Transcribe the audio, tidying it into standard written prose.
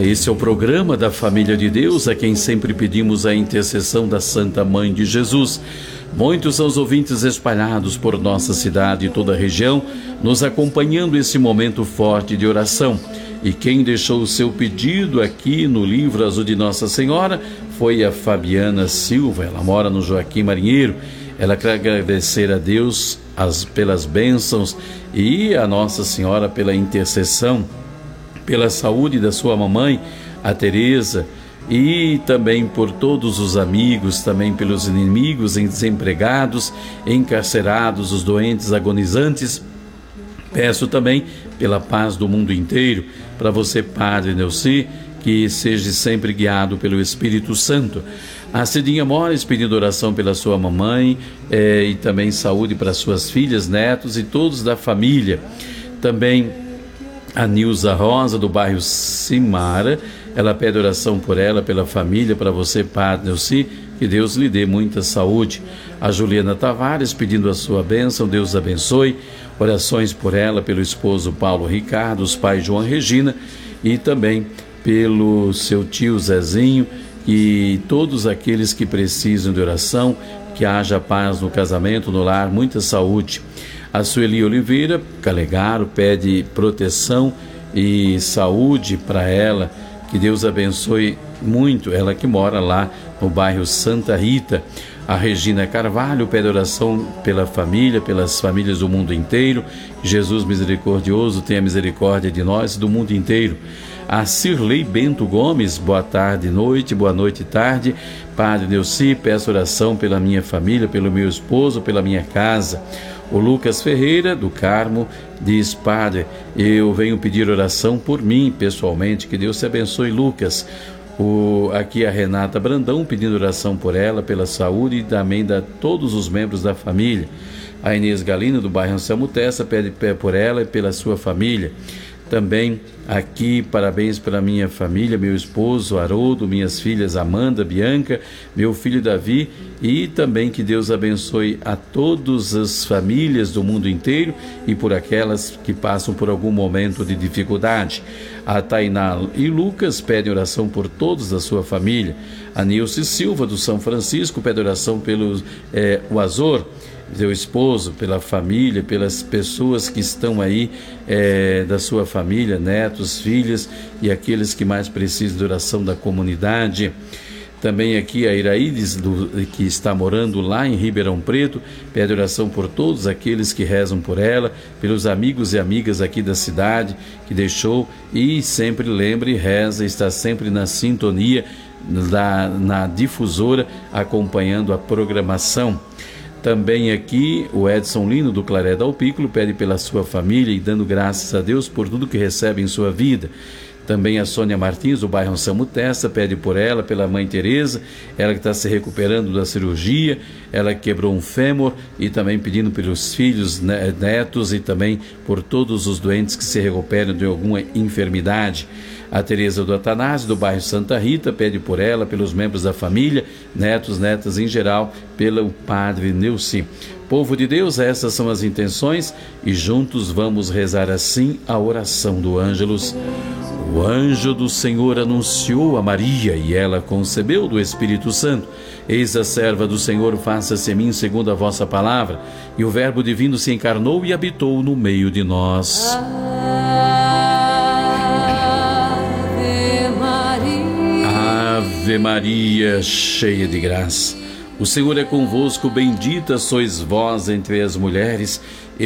Esse é o programa da Família de Deus, a quem sempre pedimos a intercessão da Santa Mãe de Jesus. Muitos são os ouvintes espalhados por nossa cidade e toda a região, nos acompanhando esse momento forte de oração. E quem deixou o seu pedido aqui no livro Azul de Nossa Senhora foi a Fabiana Silva. Ela mora no Joaquim Marinheiro. Ela quer agradecer a Deus pelas bênçãos e a Nossa Senhora pela intercessão, pela saúde da sua mamãe, a Tereza, e também por todos os amigos, também pelos inimigos, desempregados, encarcerados, os doentes agonizantes. Peço também pela paz do mundo inteiro, para você, Padre Neuci, que seja sempre guiado pelo Espírito Santo. A Cidinha Mores pedindo oração pela sua mamãe e também saúde para suas filhas, netos e todos da família. Também a Nilza Rosa, do bairro Simara, ela pede oração por ela, pela família, para você, Padre Neuci, que Deus lhe dê muita saúde. A Juliana Tavares pedindo a sua bênção, Deus abençoe. Orações por ela, pelo esposo Paulo Ricardo, os pais João e Regina, e também pelo seu tio Zezinho e todos aqueles que precisam de oração, que haja paz no casamento, no lar, muita saúde. A Sueli Oliveira Calegaro pede proteção e saúde para ela, que Deus abençoe muito, ela que mora lá no bairro Santa Rita. A Regina Carvalho pede oração pela família, pelas famílias do mundo inteiro. Jesus misericordioso tenha misericórdia de nós e do mundo inteiro. A Cirlei Bento Gomes, boa tarde, noite, boa noite, tarde. Padre Neuci, peço oração pela minha família, pelo meu esposo, pela minha casa. O Lucas Ferreira, do Carmo, diz: Padre, eu venho pedir oração por mim, pessoalmente, que Deus te abençoe, Lucas. Aqui a Renata Brandão pedindo oração por ela, pela saúde e também de todos os membros da família. A Inês Galino, do bairro Anselmo Tessa, pede por ela e pela sua família. Também aqui, parabéns para minha família, meu esposo Haroldo, minhas filhas Amanda, Bianca, meu filho Davi, e também que Deus abençoe a todas as famílias do mundo inteiro e por aquelas que passam por algum momento de dificuldade. A Tainá e Lucas pedem oração por todos da sua família. A Nilce Silva, do São Francisco, pede oração pelo o Azor, seu esposo, pela família, pelas pessoas que estão aí da sua família, netos, filhas e aqueles que mais precisam de oração da comunidade. Também aqui a Iraides, que está morando lá em Ribeirão Preto, pede oração por todos aqueles que rezam por ela, pelos amigos e amigas aqui da cidade que deixou, e sempre lembre, reza, está sempre na sintonia, na difusora, acompanhando a programação. Também aqui o Edson Lino, do Claré da Alpículo, pede pela sua família e dando graças a Deus por tudo que recebe em sua vida. Também a Sônia Martins, do bairro Anselmo Tessa, pede por ela, pela mãe Tereza, ela que está se recuperando da cirurgia, ela quebrou um fêmur, e também pedindo pelos filhos, netos e também por todos os doentes que se recuperam de alguma enfermidade. A Tereza do Atanásio, do bairro Santa Rita, pede por ela, pelos membros da família, netos, netas em geral, pelo Padre Neuci. Povo de Deus, essas são as intenções e juntos vamos rezar assim a oração do Ângelus. O anjo do Senhor anunciou a Maria e ela concebeu do Espírito Santo. Eis a serva do Senhor, faça-se em mim segundo a vossa palavra. E o Verbo divino se encarnou e habitou no meio de nós. Ave Maria, cheia de graça, o Senhor é convosco, bendita sois vós entre as mulheres,